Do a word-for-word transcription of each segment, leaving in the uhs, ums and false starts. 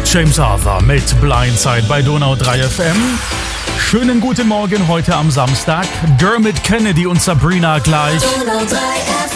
James Arthur mit Blindside bei Donau drei F M. Schönen guten Morgen heute am Samstag. Dermot Kennedy und Sabrina gleich. Donau drei F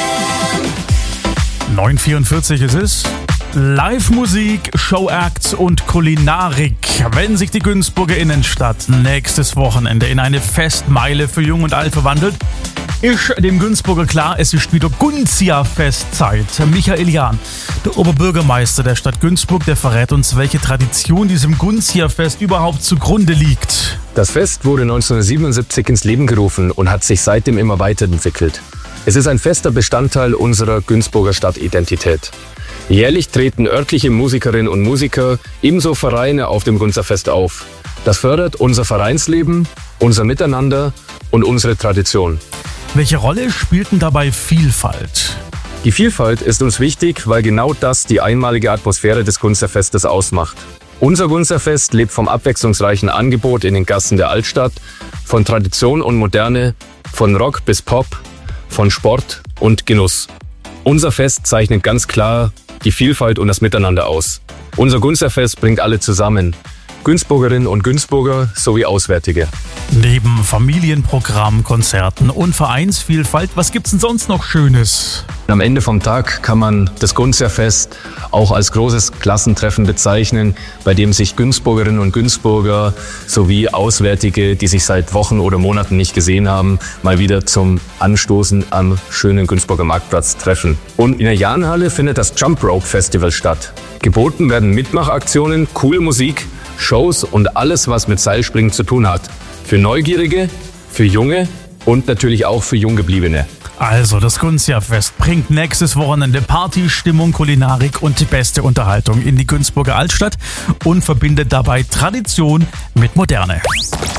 M. neun Uhr vierundvierzig ist es. Live-Musik, Showacts und Kulinarik. Wenn sich die Günzburger Innenstadt nächstes Wochenende in eine Festmeile für Jung und Alt verwandelt, ist dem Günzburger klar, es ist wieder Gunzia-Festzeit. Michael Jahn, der Oberbürgermeister der Stadt Günzburg, der verrät uns, welche Tradition diesem Gunzia-Fest überhaupt zugrunde liegt. Das Fest wurde neunzehnhundertsiebenundsiebzig ins Leben gerufen und hat sich seitdem immer weiterentwickelt. Es ist ein fester Bestandteil unserer Günzburger Stadtidentität. Jährlich treten örtliche Musikerinnen und Musiker, ebenso Vereine auf dem Gunzerfest auf. Das fördert unser Vereinsleben, unser Miteinander und unsere Tradition. Welche Rolle spielt denn dabei Vielfalt? Die Vielfalt ist uns wichtig, weil genau das die einmalige Atmosphäre des Gunzerfestes ausmacht. Unser Gunzerfest lebt vom abwechslungsreichen Angebot in den Gassen der Altstadt, von Tradition und Moderne, von Rock bis Pop, von Sport und Genuss. Unser Fest zeichnet ganz klar die Vielfalt und das Miteinander aus. Unser Gunzerfest bringt alle zusammen. Günzburgerinnen und Günzburger sowie Auswärtige. Neben Familienprogramm, Konzerten und Vereinsvielfalt, was gibt's denn sonst noch Schönes? Am Ende vom Tag kann man das Gunzerfest auch als großes Klassentreffen bezeichnen, bei dem sich Günzburgerinnen und Günzburger sowie Auswärtige, die sich seit Wochen oder Monaten nicht gesehen haben, mal wieder zum Anstoßen am schönen Günzburger Marktplatz treffen. Und in der Jahnhalle findet das Jump Rope Festival statt. Geboten werden Mitmachaktionen, coole Musik, Shows und alles, was mit Seilspringen zu tun hat. Für Neugierige, für Junge und natürlich auch für Junggebliebene. Also, das Gunzia-Fest bringt nächstes Wochenende Party, Stimmung, Kulinarik und die beste Unterhaltung in die Günzburger Altstadt und verbindet dabei Tradition mit Moderne.